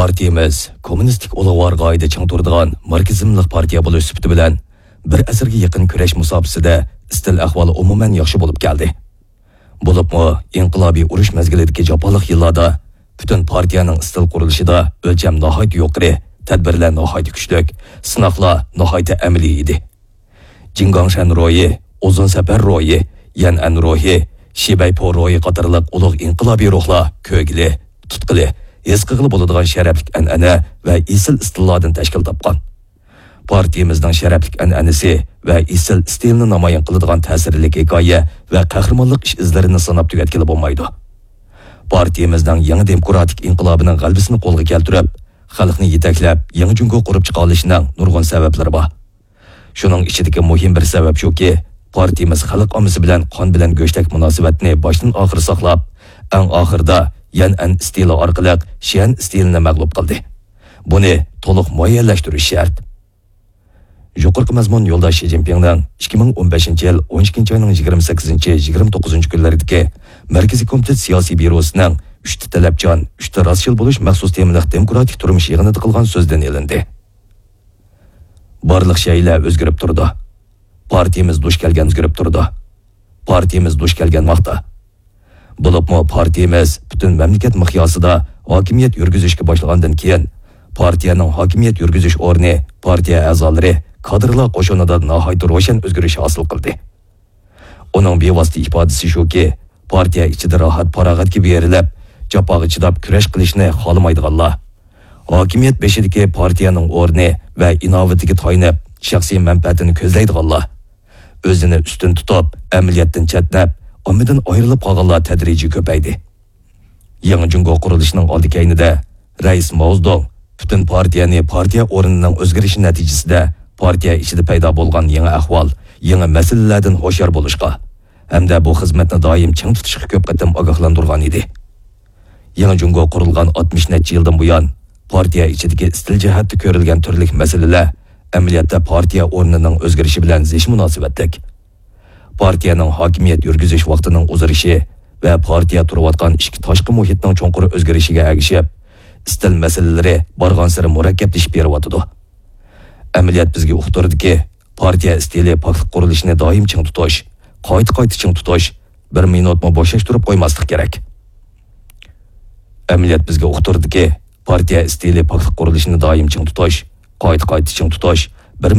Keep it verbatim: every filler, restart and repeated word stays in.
Partiyamiz kommunistik ulug'vorga oyda chang turadigan markazimliq partiya bo'lish sifati bilan bir asrga yaqin kurash musofasida istil ahvoli umuman yaxshi bo'lib keldi. Bo'libmi inqilobiy urush mazgilidagi jafoliq yillarda butun partiyaning istil qurilishida o'lcham nihoyat yuqori, tadbirlar nihoyat kuchli, sinoqlar nihoyat amaliy edi. Jingongshan ro'yi, uzun safar ro'yi, yan'an ro'yi, Shibaypo ro'yi qatorliq ulug' inqilobiy ruhlar ko'gili, tutqili, his qilg'ili bo'ladigan sharaflik an'ana va isil istillardan tashkil topgan. Partiyamizning sharaflik an'anasi va isil stilni namoyon qiladigan ta'sirli hikoya va qahramonlik ish izlarini sanab tugatgili bo'lmaydi. Partiyamizning yangi demokratik inqilobining g'alabasini qo'lga keltirib, xalqni yetaklab, yangi jungo qurib chiqa olishining nurg'un sabablari bor. Shuning ichidagi muhim bir sabab shuki, partiyamiz xalq ommasi bilan qon bilan go'shtak munosabatni boshdan oxir saqlab, eng oxirida yan'an stili orqali Shian stilini mag'lub qildi. Buni to'liq muayyanlashtirish shart. Yuqorqi mazmun yo'ldosh Shi Jinpingning ikki ming o'n beshinchi yil o'n ikkinchi oyning yigirma sakkizinchi yigirma to'qqizinchi kunlaridagi Markaziy komitet siyosiy byurosining uchta talabchan, uchta rostchil bo'lish maxsus temalik demokratik turmush yig'inida qilgan so'zdan elindi. Barliq shaylar o'zgarib turdi. Partiyamiz duch kelgan o'zgarib turdi. Partiyamiz duch kelgan vaqtda. Bo'libmi partiyamiz butun mamlakat miqyosida hokimiyat yurgizishga boshlagandan keyin partiyaning hokimiyat yurgizish o'rni partiya a'zolari kadrlar qo'shinida nihoyat ro'shan o'zgarish hosil qildi. Uning bevosita ifodasi shuki, partiya ichida rohat farog'atga berilib, jafoga chidab kurash qilishni xohlamaydiganlar. Hokimiyat beshidagi partiyaning o'rni va inovatiga to'yinib, shaxsiy manfaatini ko'zlaydiganlar. O'zini ustun tutib, amaliyotdan chetnab, ommadan ayrilib qolganlar tadrijiy ko'paydi. Yangi jungo qurilishining oldi kaynida Rais Mao Zedong butun partiyani partiya o'rnining o'zgarishi natijasida partiya ichida paydo bo'lgan yangi ahvol, yangi masalalardan hoshyor bo'lishga hamda bu xizmatni doim ching tutishga ko'p qatam ogohlantirgan edi. Yangi jungo qurilgan oltmish necha yildan buyon partiya ichidagi istil jihatda ko'rilgan turli masalalar amaliyotda partiya o'rnining o'zgarishi bilan zish munosabatlik. Partiyaning hokimiyat yurgizish vaqtining uzarishi va partiya turayotgan ichki tashqi muhitning cho'nqur o'zgarishiga ergishib, istil masalalari borgan sari murakkablashib beryotdi. Amaliyot bizga uqtirdiki, partiya istili poklik qurilishini doim ching tutish, qayta-qayta ching tutish, bir minutmi bo'shash turib qo'ymaslik kerak. Amaliyot bizga uqtirdiki, partiya istili poklik qurilishini doim ching tutish, qayta-qayta ching tutish